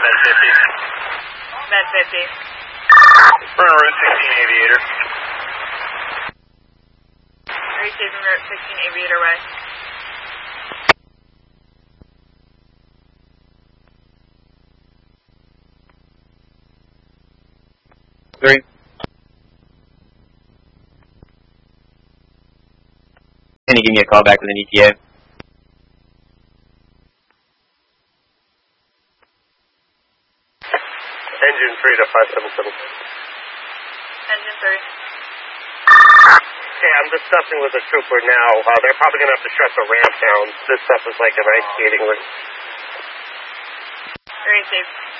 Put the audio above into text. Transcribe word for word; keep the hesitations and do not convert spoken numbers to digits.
Med fifty. Med fifty. We're on Route sixteen Aviator. Receiving Route sixteen Aviator West. Three. Can you give me a call back with an E T A? Engine three to five seven seven. Engine three. Okay, I'm discussing with the trooper now. Uh, they're probably going to have to shut the ramp down. This stuff is like an ice skating rink. Receive.